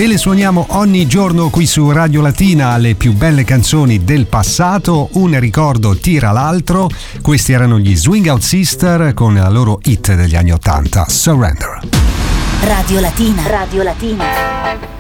Ve le suoniamo ogni giorno qui su Radio Latina, le più belle canzoni del passato, un ricordo tira l'altro. Questi erano gli Swing Out Sister con la loro hit degli anni 80, Surrender. Radio Latina. Radio Latina.